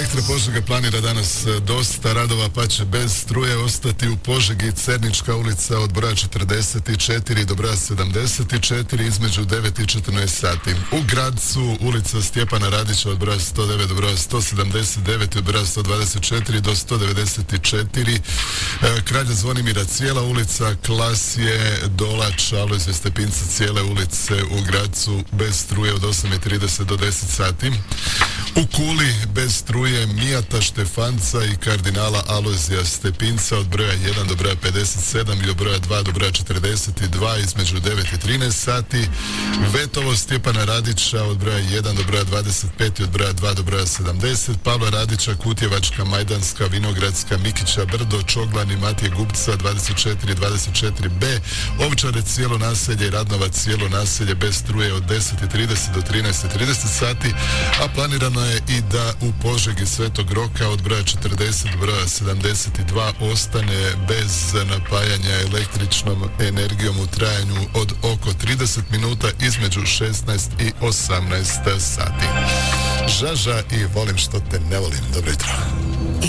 Elektra Požega planira danas dosta radova, pa će bez struje ostati u Požegi Cernička ulica od broja 44 do broja 74 između 9 i 14 sati. U Gradcu ulica Stjepana Radića od broja 109 do broja 179 i od broja 124 do 194. Kralja Zvonimira cijela ulica, Klasije, Dolač, Alojzija Stepinca cijele ulice u Gradcu bez struje od 8:30 do 10 sati. U Kuli bez struje Mijata Štefanca i kardinala Alojzija Stepinca od broja 1 do broja 57 i od broja 2 do broja 42 između 9 i 13 sati. Vetovo Stjepana Radića od broja 1 do broja 25 i od broja 2 do broja 70. Pavla Radića, Kutjevačka, Majdanska, Vinogradska, Mikića, Brdo, Čoglani, Matije Gubca 24 i 24b. Ovčare cijelo naselje i Radnovac cijelo naselje bez struje od 10:30 do 13:30 sati, a planirano je i da u Požegi Svetog Roka od broja 40 do broja 72 ostane bez napajanja električnom energijom u trajanju od oko 30 minuta između 16 i 18 sati. Žaža i volim što te ne volim. Dobro jutro.